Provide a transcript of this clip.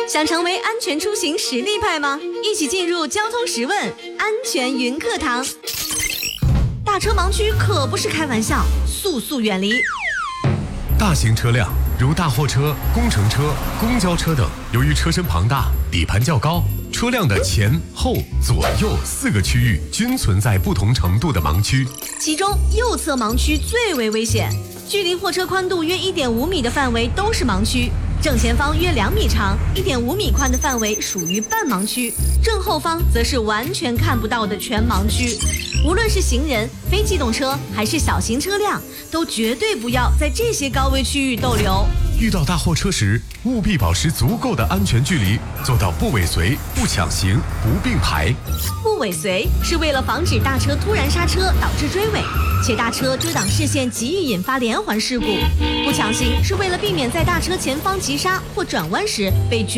想成为安全出行实力派吗？一起进入交通十问安全云课堂。大车盲区可不是开玩笑，速速远离。 大型车辆如大货车、工程车、公交车等，由于车身庞大、底盘较高，车辆的前后左右4个区域均存在不同程度的盲区， 其中右侧盲区最为危险，距离货车宽度约1.5米的范围都是盲区，正前方约2米长、1.5米宽的范围属于半盲区，正后方则是完全看不到的全盲区。无论是行人、非机动车还是小型车辆，都绝对不要在这些高危区域逗留。 遇到大货车时，务必保持足够的安全距离，做到不尾随、不抢行、不并排。 不尾随是为了防止大车突然刹车导致追尾，且大车遮挡视线极易引发连环事故。不抢行是为了避免在大车前方急刹或转弯时被